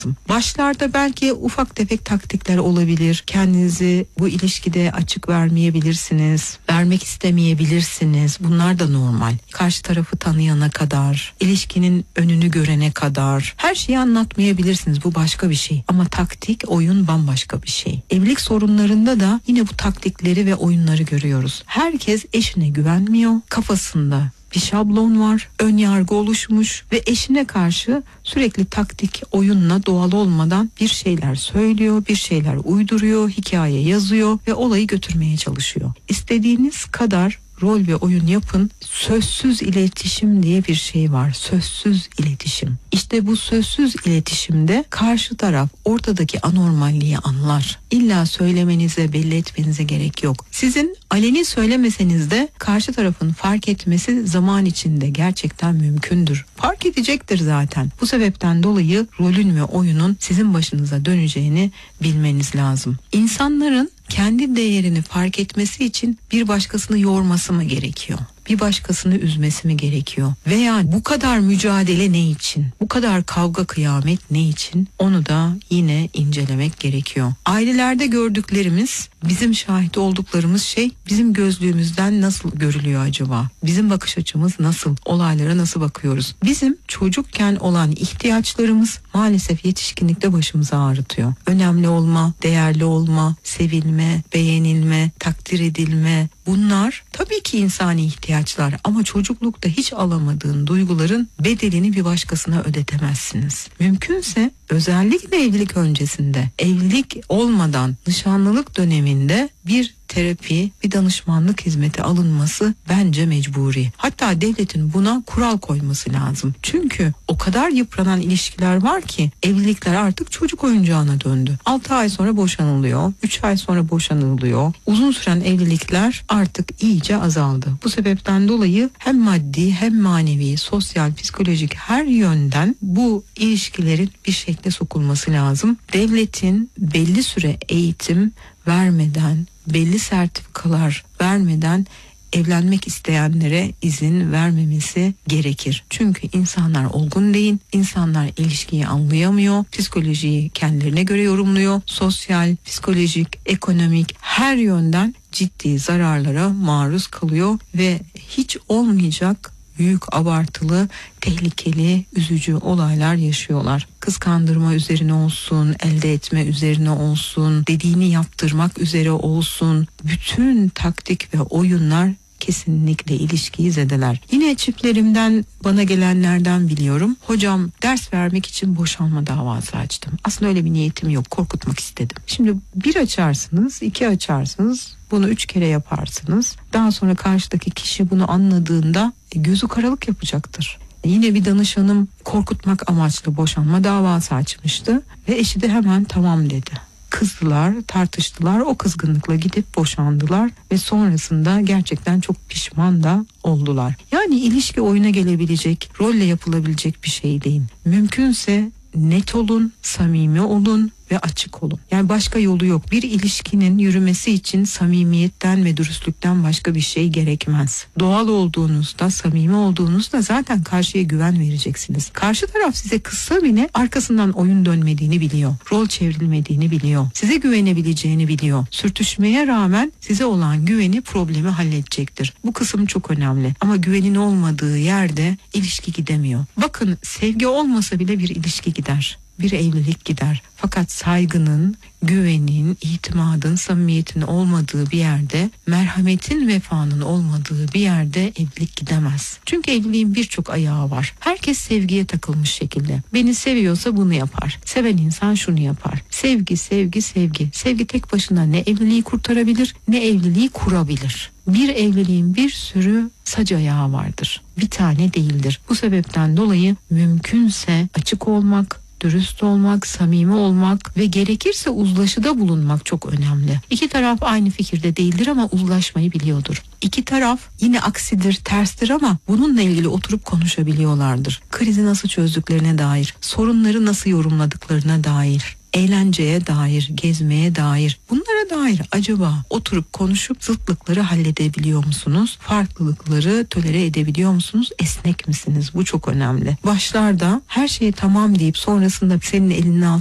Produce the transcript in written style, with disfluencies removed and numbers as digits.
Başlarda belki ufak tefek taktikler olabilir. Kendinizi bu ilişkide açık vermeyebilirsiniz. Vermek istemeyebilirsiniz. Bunlar da normal. Karşı tarafı tanıyana kadar, ilişkinin önünü görene kadar her şeyi anlatmayabilirsiniz. Bu başka bir şey. Ama taktik, oyun bambaşka bir şey. Evlilik sorunlarında da yine bu taktikleri ve oyunları görüyoruz. Herkes eşine güvenmiyor. Kafasında bir şablon var, ön yargı oluşmuş ve eşine karşı sürekli taktik, oyunla doğal olmadan bir şeyler söylüyor, bir şeyler uyduruyor, hikaye yazıyor ve olayı götürmeye çalışıyor. İstediğiniz kadar rol ve oyun yapın, sözsüz iletişim diye bir şey var. Sözsüz iletişim. İşte bu sözsüz iletişimde karşı taraf ortadaki anormalliği anlar. İlla söylemenize, belli etmenize gerek yok. Sizin aleni söylemeseniz de karşı tarafın fark etmesi zaman içinde gerçekten mümkündür. Fark edecektir zaten. Bu sebepten dolayı rolün ve oyunun sizin başınıza döneceğini bilmeniz lazım. İnsanların kendi değerini fark etmesi için bir başkasını yorması mı gerekiyor? Bir başkasını üzmesi mi gerekiyor? Veya bu kadar mücadele ne için? Bu kadar kavga kıyamet ne için? Onu da yine incelemek gerekiyor. Ailelerde gördüklerimiz, bizim şahit olduklarımız şey bizim gözlüğümüzden nasıl görülüyor acaba? Bizim bakış açımız nasıl? Olaylara nasıl bakıyoruz? Bizim çocukken olan ihtiyaçlarımız maalesef yetişkinlikte başımızı ağrıtıyor. Önemli olma, değerli olma, sevilme, beğenilme, takdir edilme, bunlar tabii ki insani ihtiyaçlar ama çocuklukta hiç alamadığın duyguların bedelini bir başkasına ödetemezsiniz. Mümkünse özellikle evlilik öncesinde, evlilik olmadan nişanlılık döneminde bir terapi, bir danışmanlık hizmeti alınması bence mecburi. Hatta devletin buna kural koyması lazım. Çünkü o kadar yıpranan ilişkiler var ki evlilikler artık çocuk oyuncağına döndü. 6 ay sonra boşanılıyor, 3 ay sonra boşanılıyor. Uzun süren evlilikler artık iyice azaldı. Bu sebepten dolayı hem maddi hem manevi, sosyal, psikolojik her yönden bu ilişkilerin bir şekle sokulması lazım. Devletin belli süre eğitim vermeden, belli sertifikalar vermeden evlenmek isteyenlere izin vermemesi gerekir. Çünkü insanlar olgun değil, insanlar ilişkiyi anlayamıyor, psikolojiyi kendilerine göre yorumluyor, sosyal, psikolojik, ekonomik her yönden ciddi zararlara maruz kalıyor ve hiç olmayacak büyük, abartılı, tehlikeli, üzücü olaylar yaşıyorlar. Kıskandırma üzerine olsun, elde etme üzerine olsun, dediğini yaptırmak üzere olsun, bütün taktik ve oyunlar kesinlikle ilişkiyi zedeler. Yine çiftlerimden, bana gelenlerden biliyorum. Hocam ders vermek için boşanma davası açtım. Aslında öyle bir niyetim yok, korkutmak istedim. Şimdi 1 açarsınız, 2 açarsınız, bunu 3 kere yaparsınız. Daha sonra karşıdaki kişi bunu anladığında gözü karalık yapacaktır. Yine bir danışanım korkutmak amaçlı boşanma davası açmıştı ve eşi de hemen tamam dedi. Kızdılar, tartıştılar, o kızgınlıkla gidip boşandılar ve sonrasında gerçekten çok pişman da oldular. Yani ilişki oyuna gelebilecek, rolle yapılabilecek bir şey değil. Mümkünse net olun, samimi olun ve açık olun. Yani başka yolu yok. Bir ilişkinin yürümesi için samimiyetten ve dürüstlükten başka bir şey gerekmez. Doğal olduğunuzda, samimi olduğunuzda zaten karşıya güven vereceksiniz. Karşı taraf size kızsa bile arkasından oyun dönmediğini biliyor. Rol çevrilmediğini biliyor. Size güvenebileceğini biliyor. Sürtüşmeye rağmen size olan güveni problemi halledecektir. Bu kısım çok önemli. Ama güvenin olmadığı yerde ilişki gidemiyor. Bakın, sevgi olmasa bile bir ilişki gider. Bir evlilik gider. Fakat saygının, güvenin, itimadın, samimiyetin olmadığı bir yerde, merhametin, vefanın olmadığı bir yerde evlilik gidemez. Çünkü evliliğin birçok ayağı var. Herkes sevgiye takılmış şekilde. Beni seviyorsa bunu yapar. Seven insan şunu yapar. Sevgi, sevgi, sevgi. Sevgi tek başına ne evliliği kurtarabilir, ne evliliği kurabilir. Bir evliliğin bir sürü sac ayağı vardır. Bir tane değildir. Bu sebepten dolayı mümkünse açık olmak, dürüst olmak, samimi olmak ve gerekirse uzlaşıda bulunmak çok önemli. İki taraf aynı fikirde değildir ama uzlaşmayı biliyordur. İki taraf yine aksidir, terstir ama bununla ilgili oturup konuşabiliyorlardır. Krizi nasıl çözdüklerine dair, sorunları nasıl yorumladıklarına dair, eğlenceye dair, gezmeye dair, bunlara Bunlara dair acaba oturup konuşup zıtlıkları halledebiliyor musunuz? Farklılıkları tolere edebiliyor musunuz? Esnek misiniz? Bu çok önemli. Başlarda her şeye tamam deyip sonrasında senin elinin